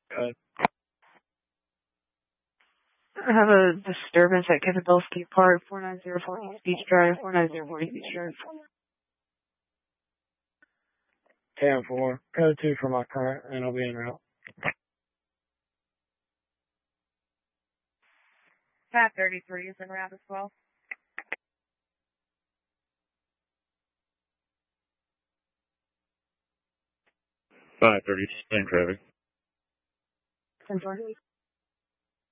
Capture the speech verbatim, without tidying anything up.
Good. I have a disturbance at Kizabelski Park, four nine zero four East Beach Drive, four nine zero four East Beach Drive. ten four. Code two for my current, and I'll be en route. five thirty-three is en route as well. five thirty, same traffic. ten four.